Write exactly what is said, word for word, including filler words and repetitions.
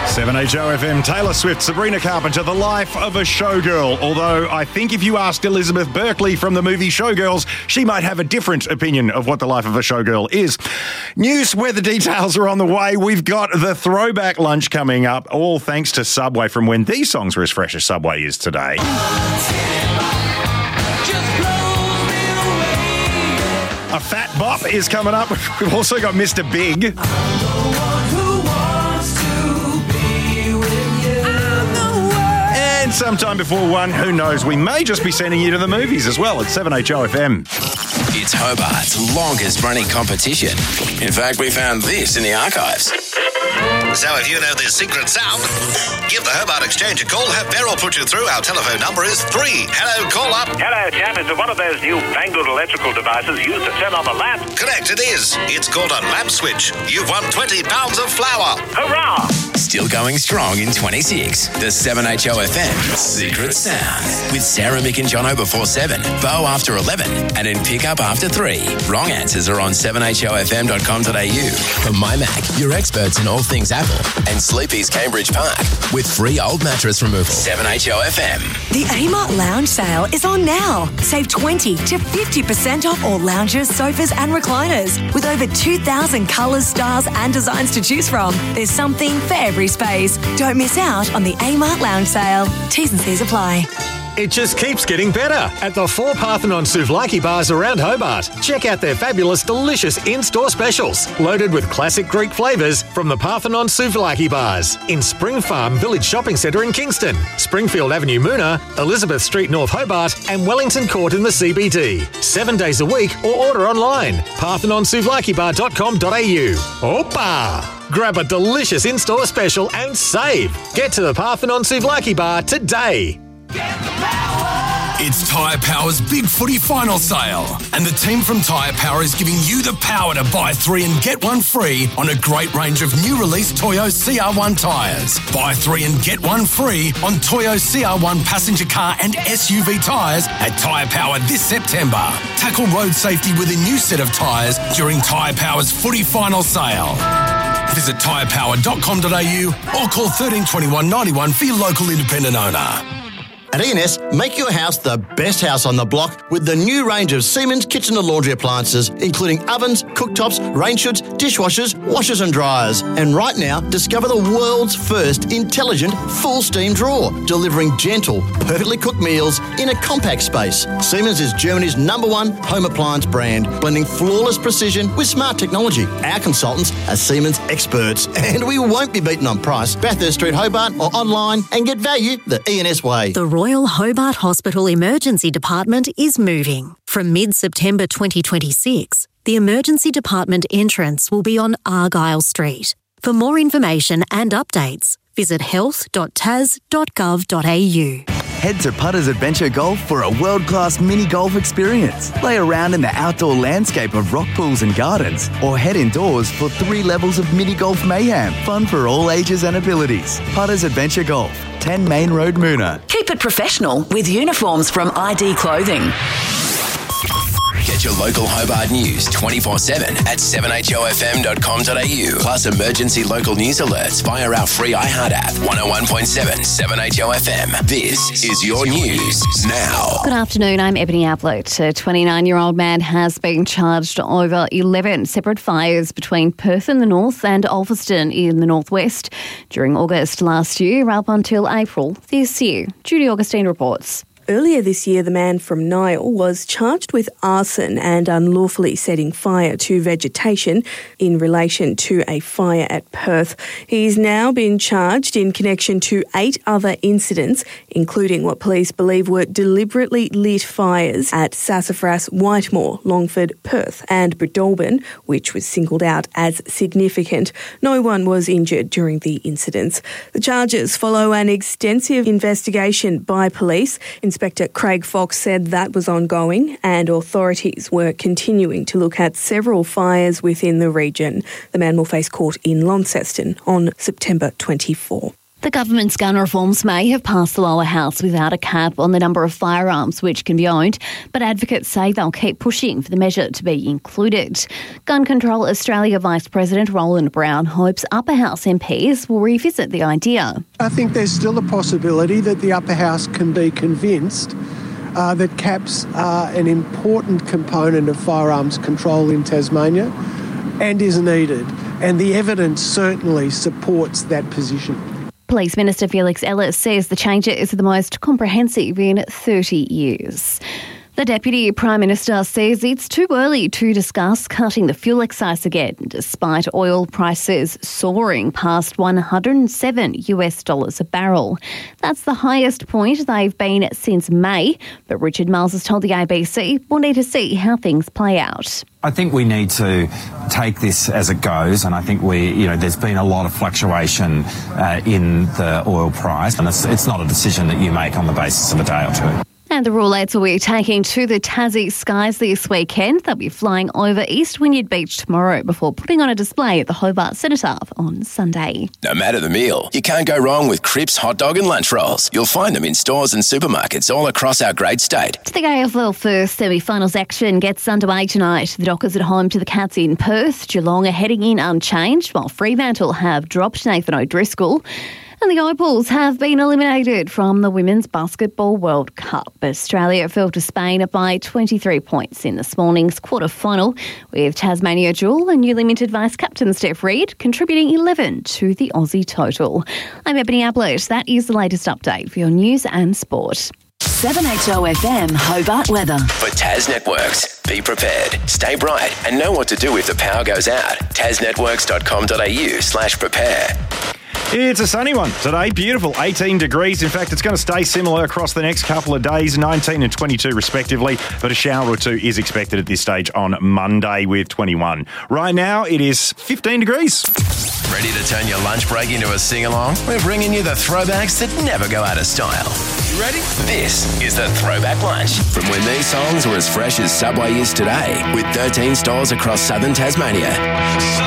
seven H O F M, Taylor Swift, Sabrina Carpenter, The Life of a Showgirl. Although I think if you asked Elizabeth Berkley from the movie Showgirls, she might have a different opinion of what The Life of a Showgirl is. News weather details are on the way. We've got the throwback lunch coming up, all thanks to Subway from when these songs were as fresh as Subway is today. A fat bop is coming up. We've also got Mister Big. And sometime before one, who knows, we may just be sending you to the movies as well at seven H O F M. It's Hobart's longest running competition. In fact, we found this in the archives. So if you know this secret sound, give the Hobart Exchange a call. Have Beryl put you through. Our telephone number is three. Hello, call up. Hello, chap. Is it one of those new fangled electrical devices used to turn on the lamp? Correct, it is. It's called a lamp switch. You've won twenty pounds of flour. Hurrah! Still going strong in twenty-six. The seven H O F M Secret Sound. With Sarah, Mick and Jono before seven, Bo after eleven, and in pickup after three. Wrong answers are on seven H O F M dot com dot a u. From MyMac, your experts in all things Apple, and Sleepy's Cambridge Park, with free old mattress removal. seven H O F M. The Amart Lounge sale is on now. Save twenty to fifty percent off all lounges, sofas and recliners. With over two thousand colours, styles and designs to choose from, there's something for every space. Don't miss out on the Amart Lounge sale. T's and C's apply. It just keeps getting better at the four Parthenon Souvlaki bars around Hobart. Check out their fabulous, delicious in-store specials, loaded with classic Greek flavours from the Parthenon Souvlaki bars in Spring Farm Village Shopping Centre in Kingston, Springfield Avenue Moona, Elizabeth Street North Hobart and Wellington Court in the C B D. Seven days a week or order online. parthenon souvlaki bar dot com dot a u. Opa! Grab a delicious in-store special and save. Get to the Parthenon Souvlaki bar today. It's Tyre Power's Big Footy Final Sale, and the team from Tyre Power is giving you the power to buy three and get one free on a great range of new release Toyo C R one tyres. Buy three and get one free on Toyo C R one passenger car and S U V tyres at Tyre Power this September. Tackle road safety with a new set of tyres during Tyre Power's Footy Final Sale. Visit tyre power dot com dot a u or call thirteen twenty-one ninety-one for your local independent owner. At E and S, make your house the best house on the block with the new range of Siemens kitchen and laundry appliances, including ovens, cooktops, range hoods, dishwashers, washers and dryers. And right now, discover the world's first intelligent full steam drawer, delivering gentle, perfectly cooked meals in a compact space. Siemens is Germany's number one home appliance brand, blending flawless precision with smart technology. Our consultants are Siemens experts, and we won't be beaten on price. Bathurst Street, Hobart, or online and get value the E and S way. The Royal Hobart Hospital Emergency Department is moving. From mid-September twenty twenty-six, the Emergency Department entrance will be on Argyle Street. For more information and updates, visit health dot tas dot gov dot a u. Head to Putters Adventure Golf for a world-class mini golf experience. Play around in the outdoor landscape of rock pools and gardens, or head indoors for three levels of mini golf mayhem. Fun for all ages and abilities. Putters Adventure Golf, ten Main Road, Moona. Keep it professional with uniforms from I D Clothing. Get your local Hobart news twenty-four seven at seven h o f m dot com dot a u. Plus emergency local news alerts via our free iHeart app. one oh one point seven, seven H O F M. This is your news now. Good afternoon, I'm Ebony Ablett. A twenty-nine-year-old man has been charged over eleven separate fires between Perth in the north and Ulverston in the northwest during August last year up until April this year. Judy Augustine reports. Earlier this year, the man from Nile was charged with arson and unlawfully setting fire to vegetation in relation to a fire at Perth. He's now been charged in connection to eight other incidents, including what police believe were deliberately lit fires at Sassafras, Whitemoor, Longford, Perth and Breadalbin, which was singled out as significant. No one was injured during the incidents. The charges follow an extensive investigation by police. Inspector Craig Fox said that was ongoing and authorities were continuing to look at several fires within the region. The man will face court in Launceston on September twenty-fourth. The government's gun reforms may have passed the lower house without a cap on the number of firearms which can be owned, but advocates say they'll keep pushing for the measure to be included. Gun Control Australia Vice President Roland Brown hopes upper house M Ps will revisit the idea. I think there's still a possibility that the upper house can be convinced uh, that caps are an important component of firearms control in Tasmania and is needed, and the evidence certainly supports that position. Police Minister Felix Ellis says the change is the most comprehensive in thirty years. The Deputy Prime Minister says it's too early to discuss cutting the fuel excise again, despite oil prices soaring past one hundred seven US dollars a barrel. That's the highest point they've been since May, but Richard Miles has told the A B C we'll need to see how things play out. I think we need to take this as it goes, and I think we, you know, there's been a lot of fluctuation uh, in the oil price, and it's, it's not a decision that you make on the basis of a day or two. And the Rawlettes will be taking to the Tassie skies this weekend. They'll be flying over East Wynyard Beach tomorrow before putting on a display at the Hobart Cenotaph on Sunday. No matter the meal, you can't go wrong with Cripps hot dog and lunch rolls. You'll find them in stores and supermarkets all across our great state. To the A F L first semi-finals action gets underway tonight. The Dockers at home to the Cats in Perth. Geelong are heading in unchanged, while Fremantle have dropped Nathan O'Driscoll. And the Opals have been eliminated from the Women's Basketball World Cup. Australia fell to Spain by twenty-three points in this morning's quarter-final, with Tasmania Jewel and newly minted Vice-Captain Steph Reid contributing eleven to the Aussie total. I'm Ebony Ablett. That is the latest update for your news and sport. seven H O F M Hobart weather. For Tas Networks, be prepared, stay bright and know what to do if the power goes out. tasnetworks dot com dot a u slash prepare. It's a sunny one today. Beautiful. eighteen degrees. In fact, it's going to stay similar across the next couple of days, nineteen and twenty-two respectively. But a shower or two is expected at this stage on Monday with twenty-one. Right now, it is fifteen degrees. Ready to turn your lunch break into a sing-along? We're bringing you the throwbacks that never go out of style. You ready? This is the Throwback Lunch. From when these songs were as fresh as Subway is today, with thirteen stores across southern Tasmania.